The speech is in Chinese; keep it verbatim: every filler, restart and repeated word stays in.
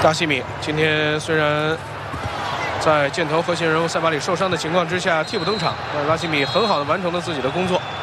扎西米今天虽然在箭头核心人物塞巴里受伤的情况之下替补登场，但拉西米很好的完成了自己的工作。